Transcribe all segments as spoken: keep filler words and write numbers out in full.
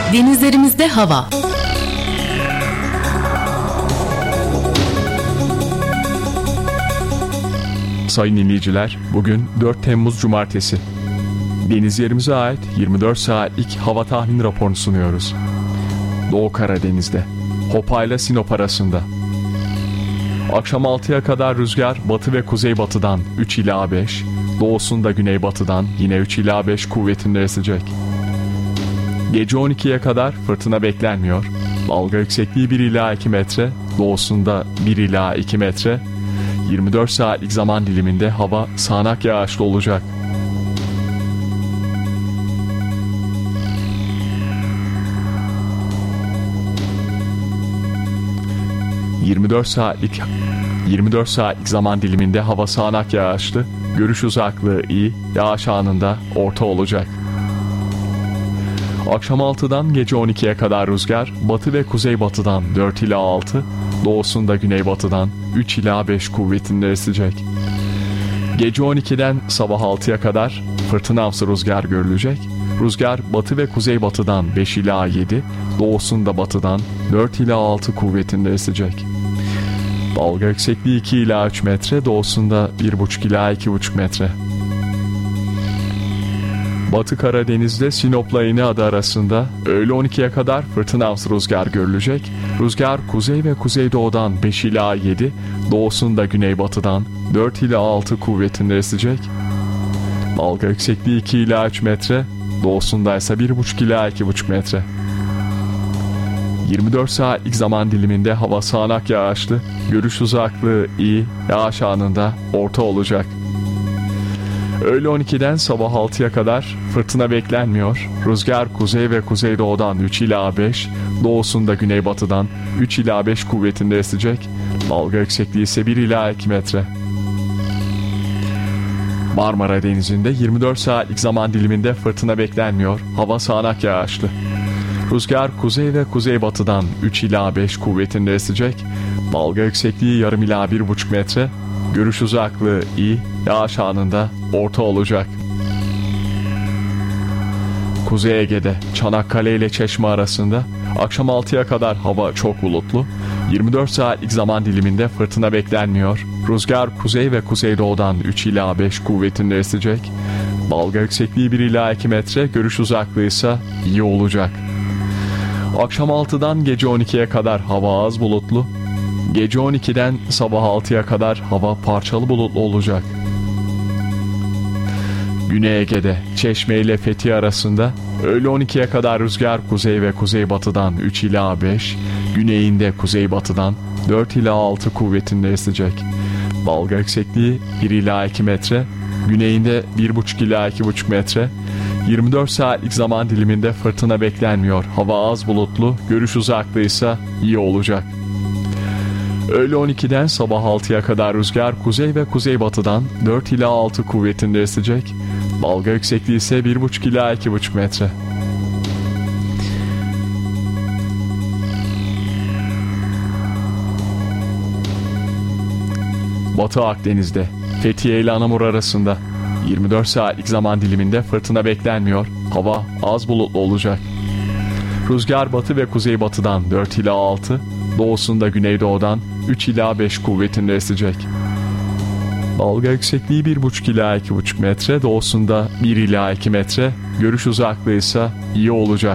Denizlerimizde hava. Sayın dinleyiciler, bugün dört Temmuz Cumartesi. Deniz yerimize ait yirmi dört saatlik hava tahmin raporunu sunuyoruz. Doğu Karadeniz'de, Hopa ile Sinop arasında. Akşam altıya kadar rüzgar batı ve kuzeybatıdan üç ila beş, doğusunda güneybatıdan yine üç ila beş kuvvetinde esecek. Gece on ikiye kadar fırtına beklenmiyor. Dalga yüksekliği bir ila iki metre, doğusunda bir ila iki metre. yirmi dört saatlik zaman diliminde hava sağanak yağışlı olacak. yirmi dört saatlik yirmi dört saatlik zaman diliminde hava sağanak yağışlı, görüş uzaklığı iyi, yağış anında orta olacak. Akşam altıdan gece on ikiye kadar rüzgar batı ve kuzeybatıdan dört ila altı, doğusunda güneybatıdan üç ila beş kuvvetinde esecek. Gece on ikiden sabah altıya kadar fırtınamsı rüzgar görülecek. Rüzgar batı ve kuzeybatıdan beş ila yedi, doğusunda batıdan dört ila altı kuvvetinde esecek. Dalga yüksekliği iki ila üç metre, doğusunda bir buçuk ila iki buçuk metre. Batı Karadeniz'de Sinop'la İnegöl arasında öğle on ikiye kadar fırtınamsı rüzgar görülecek. Rüzgar kuzey ve kuzeydoğudan beş ila yedi, doğusunda güneybatıdan dört ila altı kuvvetinde esecek. Dalga yüksekliği iki ila üç metre, doğusunda ise bir buçuk ila iki buçuk metre. yirmi dört saatlik zaman diliminde hava sağanak yağışlı, görüş uzaklığı iyi, yağış anında orta olacak. Öğle on ikiden sabah altıya kadar fırtına beklenmiyor. Rüzgar kuzey ve kuzeydoğudan üç ila beş, doğusunda güneybatıdan üç ila beş kuvvetinde esecek. Dalga yüksekliği ise bir ila iki metre. Marmara Denizi'nde yirmi dört saatlik zaman diliminde fırtına beklenmiyor. Hava sağanak yağışlı. Rüzgar kuzey ve kuzeybatıdan üç ila beş kuvvetinde esecek. Dalga yüksekliği yarım ila bir buçuk metre. Görüş uzaklığı iyi, yağış anında orta olacak. Kuzey Ege'de Çanakkale ile Çeşme arasında akşam altıya kadar hava çok bulutlu. yirmi dört saatlik zaman diliminde fırtına beklenmiyor. Rüzgar kuzey ve kuzeydoğudan üç ila beş kuvvetinde esecek. Dalga yüksekliği bir ila iki metre, görüş uzaklığı ise iyi olacak. Akşam altıdan gece on ikiye kadar hava az bulutlu. Gece on ikiden sabah altıya kadar hava parçalı bulutlu olacak. Güney Ege'de Çeşme ile Fethiye arasında öğle on ikiye kadar rüzgar kuzey ve kuzeybatıdan üç ila beş, güneyinde kuzeybatıdan dört ila altı kuvvetinde esecek. Dalga yüksekliği bir ila iki metre, güneyinde bir buçuk ila iki buçuk metre. yirmi dört saatlik zaman diliminde fırtına beklenmiyor. Hava az bulutlu, görüş uzaklığı ise iyi olacak. Öğle on ikiden sabah altıya kadar rüzgar kuzey ve kuzeybatıdan dört ila altı kuvvetinde esecek. Dalga yüksekliği ise bir buçuk ila iki buçuk metre. Batı Akdeniz'de Fethiye ile Anamur arasında yirmi dört saatlik zaman diliminde fırtına beklenmiyor. Hava az bulutlu olacak. Rüzgar batı ve kuzeybatıdan dört ila altı, doğusunda güneydoğudan üç ila beş kuvvetinde esecek. Dalga yüksekliği bir buçuk ila iki buçuk metre, doğusunda bir ila iki metre, görüş uzaklığı ise iyi olacak.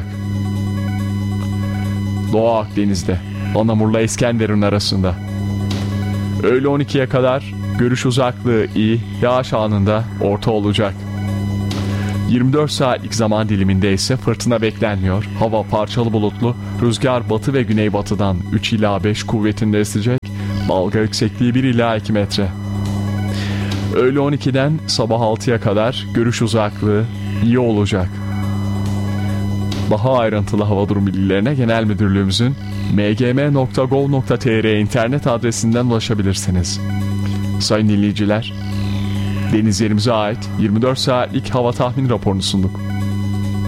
Doğu Akdeniz'de Anamur'la İskenderun arasında öğle on ikiye kadar görüş uzaklığı iyi, yağış anında orta olacak. yirmi dört saatlik zaman diliminde ise fırtına beklenmiyor. Hava parçalı bulutlu, rüzgar batı ve güneybatıdan üç ila beş kuvvetinde esecek. Dalga yüksekliği bir ila iki metre. Öğle on ikiden sabah altıya kadar görüş uzaklığı iyi olacak. Daha ayrıntılı hava durum bilgilerine Genel Müdürlüğümüzün m g m nokta gov nokta t r internet adresinden ulaşabilirsiniz. Sayın dinleyiciler, deniz yerimize ait yirmi dört saatlik hava tahmin raporunu sunduk.